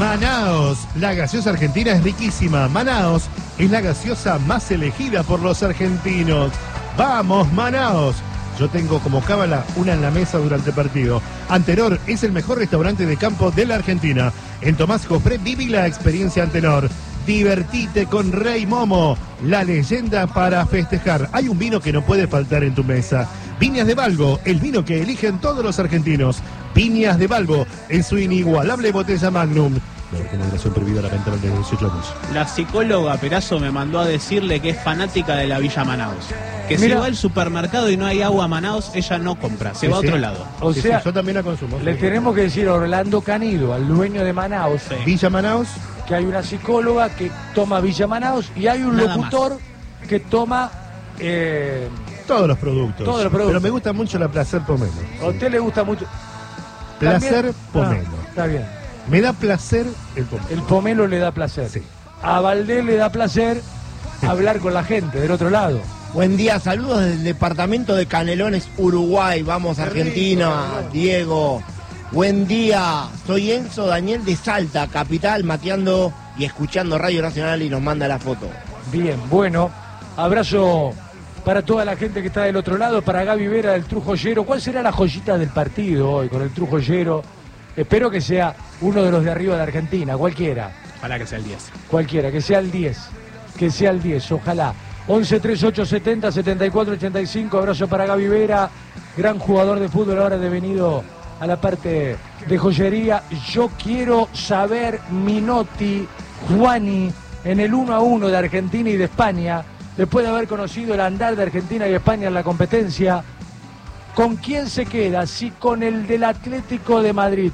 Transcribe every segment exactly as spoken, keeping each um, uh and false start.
Manaos, la gaseosa argentina es riquísima. Manaos es la gaseosa más elegida por los argentinos. ¡Vamos, Manaos! Yo tengo como cábala una en la mesa durante el partido. Antenor es el mejor restaurante de campo de la Argentina. En Tomás Jofré viví la experiencia Antenor. Divertite con Rey Momo, la leyenda para festejar. Hay un vino que no puede faltar en tu mesa. Viñas de Balbo, el vino que eligen todos los argentinos. Viñas de Balbo, en su inigualable botella Magnum. La moderación prohibida a la venta de dieciocho años. La psicóloga Perazo me mandó a decirle que es fanática de la Villa Manaos. Que Mira, si va al supermercado y no hay agua Manaos, ella no compra, se Sí, va a sí. otro lado. O Sí, sea, sí, yo también la consumo. le tenemos que decir a Orlando Canido, al dueño de Manaos, Sí. Villa Manaos. que hay una psicóloga que toma Villa Manaos y hay un Nada locutor que toma... Eh, Todos los productos. Todos los productos. Pero me gusta mucho la Placer Pomelo. a usted le gusta mucho... Placer También- Pomelo. Ah, está bien. Me da placer el pomelo. El pomelo le da placer. Sí. A Valdés le da placer hablar con la gente del otro lado. Buen día, saludos del departamento de Canelones, Uruguay. Vamos, Argentina, Diego. Buen día, soy Enzo Daniel de Salta, capital, mateando y escuchando Radio Nacional y nos manda la foto. Bien, bueno, abrazo para toda la gente que está del otro lado, para Gaby Vera del Trujoyero. ¿Cuál será la joyita del partido hoy con el Trujoyero? Espero que sea uno de los de arriba de Argentina, cualquiera, Ojalá que sea el diez. cualquiera, que sea el diez, que sea el diez, ojalá. once treinta y ocho setenta setenta y cuatro ochenta y cinco, abrazo para Gaby Vera, gran jugador de fútbol, ahora devenido a la parte de joyería. Yo quiero saber, Minotti, Juani, en el uno a uno de Argentina y de España, después de haber conocido el andar de Argentina y España en la competencia, ¿con quién se queda? ¿Si con el del Atlético de Madrid,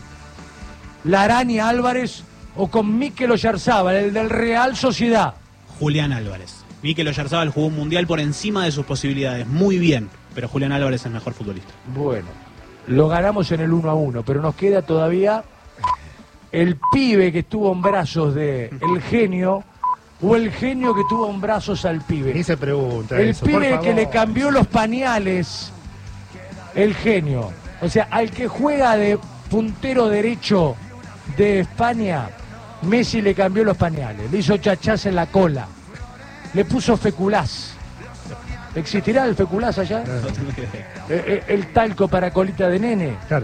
la Araña Álvarez, o con Mikel Oyarzábal, el del Real Sociedad? Julián Álvarez. Mikel Oyarzábal jugó un mundial por encima de sus posibilidades, muy bien, pero Julián Álvarez es el mejor futbolista. Bueno, lo ganamos en el uno a uno, pero nos queda todavía el pibe que estuvo en brazos de el genio, o el genio que tuvo en brazos al Ni pibe. se pregunta El eso, por pibe que favor. le cambió los pañales, el genio. O sea, al que juega de puntero derecho de España, Messi le cambió los pañales, le hizo chachás en la cola, le puso feculás. ¿Existirá el feculás allá? Eh, eh, el talco para colita de nene. Claro.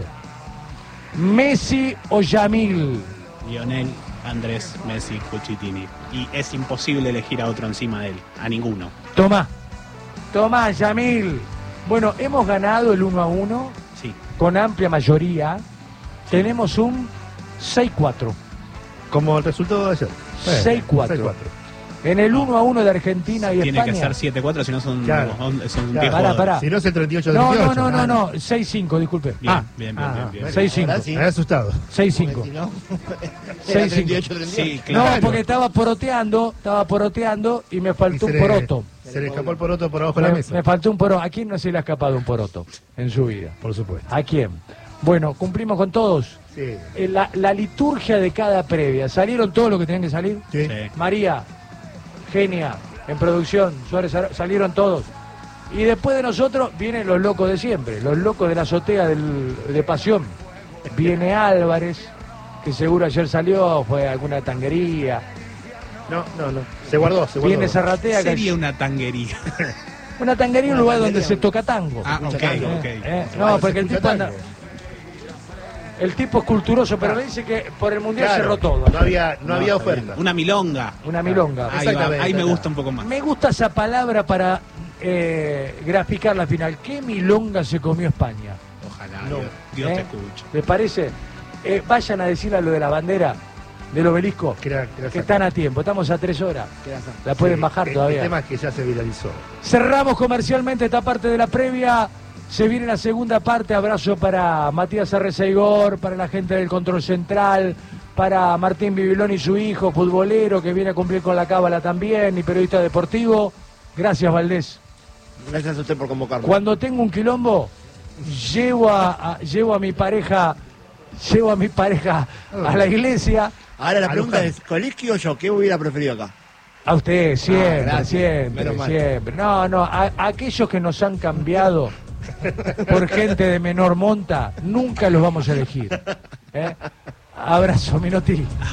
Messi o Yamil. Lionel, Andrés, Messi, Cuchitini. Y es imposible elegir a otro encima de él, a ninguno. Tomá, tomá, Yamil. Bueno, hemos ganado el uno a uno Sí. con amplia mayoría. Tenemos un seis cuatro. Como el resultado de ayer. seis cuatro. En el uno a uno de Argentina y Tiene España. que ser siete cuatro, si no son, Claro. son, son Claro. diez Pará, jugadores. pará. Si no es el treinta y ocho de No, dieciocho. no, no, no, no, seis cinco, disculpe. Bien, Ah, bien, bien, ah, bien, bien. bueno. seis cinco. Ahora sí. Me he asustado. seis cinco. Si no, seis, era cinco. treinta y ocho, treinta y ocho. Sí, No, claro. porque estaba poroteando, estaba poroteando y me Y faltó se un le- poroto. Se le escapó el poroto por abajo de la Me, mesa. me faltó un poroto. ¿A quién no se le ha escapado un poroto en su vida? Por supuesto. ¿A quién? Bueno, cumplimos con todos. Sí. Eh, La, la liturgia de cada previa. ¿Salieron todos los que tenían que salir? Sí. Sí. María, Genia, en producción, Suárez, salieron todos. Y después de nosotros vienen los locos de siempre, los locos de la azotea del- de Pasión. Viene Álvarez, que seguro ayer salió, fue a alguna tanguería. No, no, no. Se guardó, se guardó. Viene Zarratea, que Sería una tanguería. una tanguería, un Una lugar tanguería. donde se toca tango. Ah, ok, tango. ok. Eh, eh, Se no, baila, porque se el escucha tipo anda. tango. El tipo es culturoso, pero me dice que por el mundial Claro, cerró todo. No había, no No, había está oferta. Una milonga. Una milonga. Ahí, va, Exactamente, ahí me está. gusta un poco más. Me gusta esa palabra para eh, graficar la final. ¿Qué milonga se comió España? Ojalá, No. Dios, Dios ¿Eh? te escuche. ¿Les parece? Eh, vayan a decirle a lo de la bandera del obelisco Que era- que era que están a tiempo. Estamos a tres horas. La pueden Sí, bajar el- todavía. El tema es que ya se viralizó. Cerramos comercialmente esta parte de la previa. Se viene la segunda parte. Abrazo para Matías Arreceigor, para la gente del Control Central, para Martín Bibilón y su hijo, futbolero, que viene a cumplir con la cábala también, y periodista deportivo. Gracias, Valdés. Gracias a usted por convocarme. Cuando tengo un quilombo, llevo a, a- llevo a mi pareja, llevo a mi pareja a la iglesia. Ahora la A pregunta Luján. es, ¿colegio o yo? ¿Qué hubiera preferido acá? A usted, siempre, gracias. siempre, Menos mal. siempre. No, no, a, a aquellos que nos han cambiado por gente de menor monta, nunca los vamos a elegir. ¿eh? Abrazo, Minotti.